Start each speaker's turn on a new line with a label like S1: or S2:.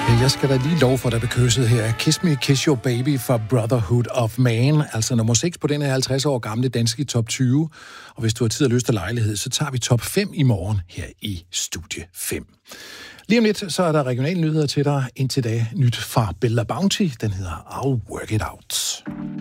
S1: Jeg skal da lige lov for, der blev kysset her. Kiss Me, Kiss Your Baby fra Brotherhood of Man. Altså nummer 6 på den her 50 år gamle danske top 20. Og hvis du har tid og lyst og lejlighed, så tager vi top 5 i morgen her i Studie 5. Lige om lidt, så er der regionale nyheder til dig. Indtil da nyt fra Bella Bounty. Den hedder I'll Work It Out.